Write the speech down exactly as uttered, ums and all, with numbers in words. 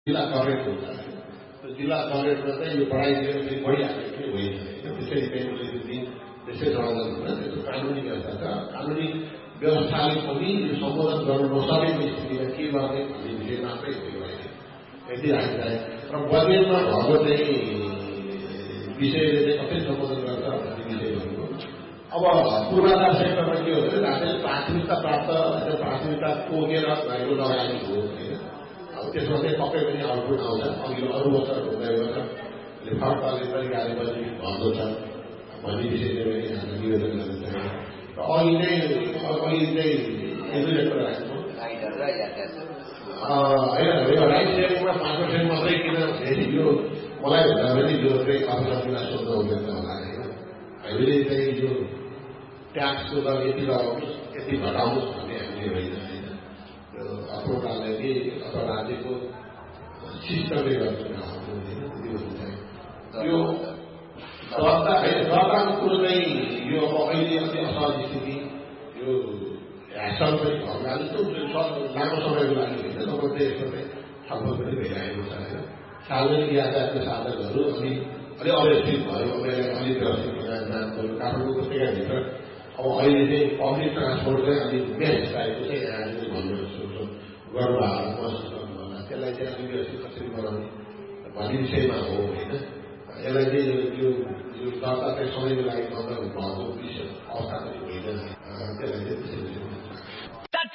जिल्ला कभरेज हुन्छ जिल्ला कभरेजमा चाहिँ यो पढाइदिएर चाहिँ बढिहाल्यो कि होइन त्यसरी चाहिँ त्यसै समाधान हुँदैन त्यसको कानुनी व्यवस्था छ कानुनी व्यवस्थाले पनि यो सम्बोधन गर्नु नसकेको स्थितिमा के गर्ने भन्ने विषय मात्रै भइरहेको यति राख्छ र बजेटमा भएको चाहिँ विषयले चाहिँ कसरी सम्बोधन गर्छ भन्ने विषय भनेको अब पूर्वाधार सेक्टरमा के हो भने राज्यले प्राथमिकता प्राप्त प्राथमिकता तोकेर भएको लगानी हो होइन अब त्यसमा चाहिँ पक्कै पनि आउटपुट आउँछ अघिल्लो अरू वर्ष हुँदै गर्छ अहिले फरक पार्ने तरिकाले पनि भन्दो छ भन्ने विषयले पनि हामी निवेदन गर्न चाहन्छु र अघि चाहिँ अघि चाहिँ एक दुईवटा कुरा राख्छौँ होइन यो राइट सेयरिङमा पाँच पर्सेन्ट मात्रै किन भने यो मलाई भन्दा पनि यो चाहिँ अर्थशास्त्रीलाई सोध्नु हुँदैन होला होइन हामीले चाहिँ यो ट्याक्सको दर यति लगाउनुहोस् यति घटाउनुहोस् भन्ने हामीले होइन होइन यो अस्पतालले कि अथवा राज्यको सिस्टमले गर्छ यो हुन्छ यो दर्ता होइन दर्ताको कुरो चाहिँ यो अब अहिले अति असहज स्थिति यो ह्यासल पनि भन्नाले लामो समयको लागि होइन तपाईँको यसमा चाहिँ छलफल पनि भइरहेको छ होइन सार्वजनिक यातायातका साधनहरू अनि अलिक अव्यवस्थित भयो अलिक व्यवस्थित नामहरू काठमाडौँको भित्र अब अहिले चाहिँ पब्लिक ट्रान्सपोर्ट चाहिँ अलिक बेस्ट टाइपको चाहिँ यहाँले भन्नु गर्नुभएको महसुस गर्नुहोला त्यसलाई चाहिँ अलिक व्यवस्थित कसरी बनाउने भन्ने विषयमा हो होइन यसलाई चाहिँ यो यो दर्ता चाहिँ समयको लागि बन्द भएको विषय अवस्था पनि होइन त्यसलाई चाहिँ